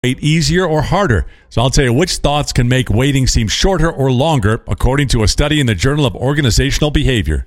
wait easier or harder. So I'll tell you which thoughts can make waiting seem shorter or longer, according to a study in the Journal of Organizational Behavior.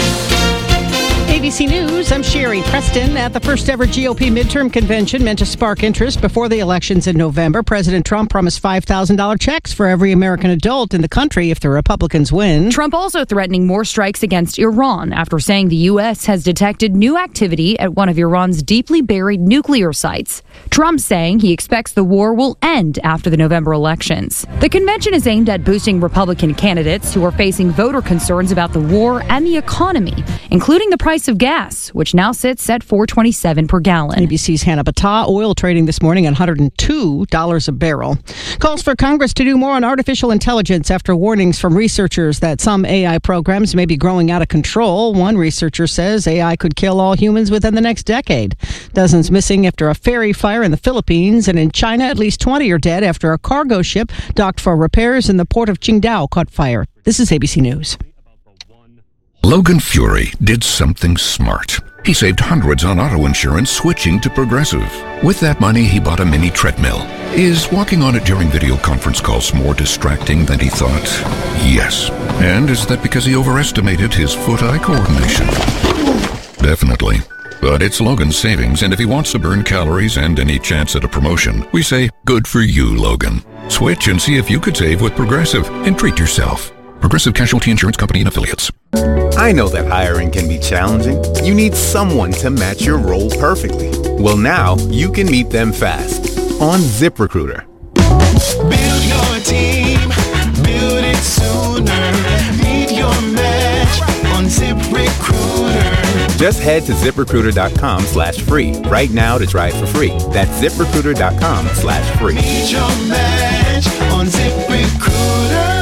ABC News, I'm Sherry Preston. At the first ever GOP midterm convention meant to spark interest before the elections in November, President Trump promised $5,000 checks for every American adult in the country if the Republicans win. Trump also threatening more strikes against Iran after saying the U.S. has detected new activity at one of Iran's deeply buried nuclear sites. Trump saying he expects the war will end after the November elections. The convention is aimed at boosting Republican candidates who are facing voter concerns about the war and the economy, including the price of gas, which now sits at $4.27 per gallon. ABC's Hannah Battah. Oil trading this morning at $102 a barrel. Calls for Congress to do more on artificial intelligence after warnings from researchers that some AI programs may be growing out of control. One researcher says AI could kill all humans within the next decade. Dozens missing after a ferry fire in the Philippines, and in China, at least 20 are dead after a cargo ship docked for repairs in the port of Qingdao caught fire. This is ABC News. Logan Fury did something smart. He saved hundreds on auto insurance switching to Progressive. With that money, he bought a mini treadmill. Is walking on it during video conference calls more distracting than he thought? Yes. And is that because he overestimated his foot-eye coordination? Definitely. But it's Logan's savings, and if he wants to burn calories and any chance at a promotion, we say, good for you, Logan. Switch and see if you could save with Progressive and treat yourself. Progressive Casualty Insurance Company and Affiliates. I know that hiring can be challenging. You need someone to match your role perfectly. Well, now you can meet them fast on ZipRecruiter. Build your team, build it sooner. Meet your match on ZipRecruiter. Just head to ZipRecruiter.com/free right now to try it for free. That's ZipRecruiter.com/free. Meet your match on ZipRecruiter.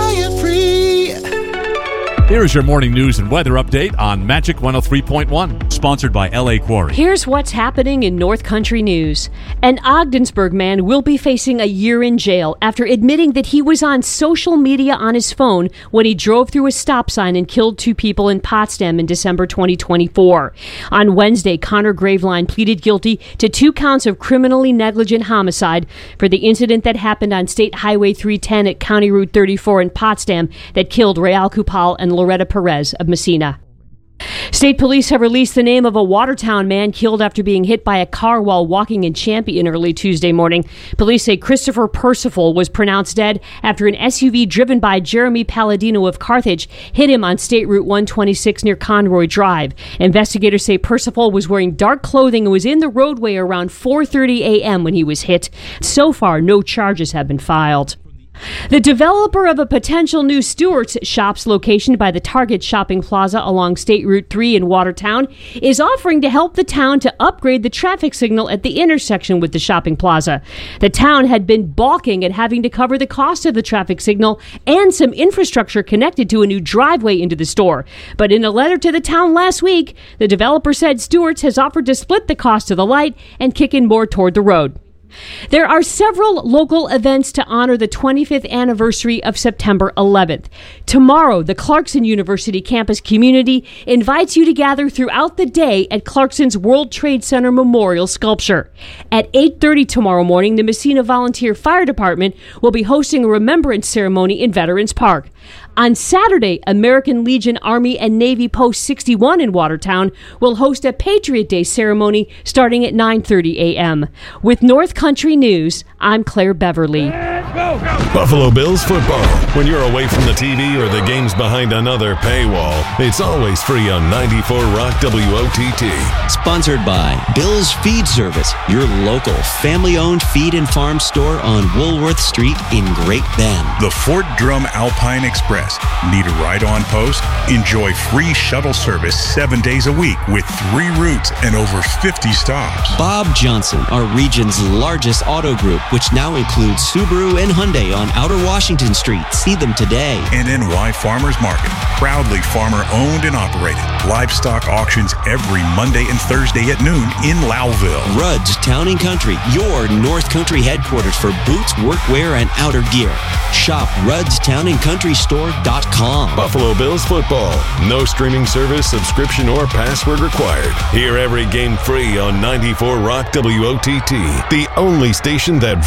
Here is your morning news and weather update on Magic 103.1, sponsored by LA Quarry. Here's what's happening in North Country news. An Ogdensburg man will be facing a year in jail after admitting that he was on social media on his phone when he drove through a stop sign and killed two people in Potsdam in December 2024. On Wednesday, Connor Graveline pleaded guilty to 2 counts of criminally negligent homicide for the incident that happened on State Highway 310 at County Route 34 in Potsdam that killed Real Kupal and Loretta Perez of Messina. State police have released the name of a Watertown man killed after being hit by a car while walking in Champion early Tuesday morning. Police say Christopher Percival was pronounced dead after an SUV driven by Jeremy Palladino of Carthage hit him on State Route 126 near Conroy Drive. Investigators say Percival was wearing dark clothing and was in the roadway around 4:30 a.m. when he was hit. So far, no charges have been filed. The developer of a potential new Stewart's Shops location by the Target shopping plaza along State Route 3 in Watertown is offering to help the town to upgrade the traffic signal at the intersection with the shopping plaza. The town had been balking at having to cover the cost of the traffic signal and some infrastructure connected to a new driveway into the store. But in a letter to the town last week, the developer said Stewart's has offered to split the cost of the light and kick in more toward the road. There are several local events to honor the 25th anniversary of September 11th. Tomorrow, the Clarkson University campus community invites you to gather throughout the day at Clarkson's World Trade Center Memorial Sculpture. At 8:30 tomorrow morning, the Messina Volunteer Fire Department will be hosting a remembrance ceremony in Veterans Park. On Saturday, American Legion Army and Navy Post 61 in Watertown will host a Patriot Day ceremony starting at 9:30 a.m. With North Country News, I'm Claire Beverly. Buffalo Bills football. When you're away from the TV or the game's behind another paywall, it's always free on 94 Rock WOTT. Sponsored by Bill's Feed Service, your local family-owned feed and farm store on Woolworth Street in Great Bend. The Fort Drum Alpine Express. Need a ride on post? Enjoy free shuttle service 7 days a week with 3 routes and over 50 stops. Bob Johnson, our region's largest auto group, which now includes Subaru and Hyundai Monday on Outer Washington Street. See them today. And NY Farmers Market, proudly farmer-owned and operated. Livestock auctions every Monday and Thursday at noon in Lowville. Rudd's Town & Country, your North Country headquarters for boots, workwear, and outer gear. Shop Rudd'sTownandCountryStore.com. Buffalo Bills football. No streaming service, subscription, or password required. Hear every game free on 94 Rock WOTT, the only station that